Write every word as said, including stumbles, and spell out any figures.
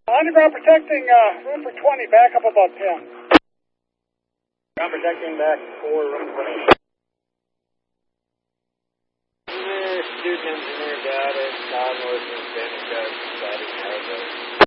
Underground protecting uh, room for twenty, back up about ten. Ground protecting back for room twenty. Engineer, student engineer data, Todd Northman, standing guard, deciding how it goes.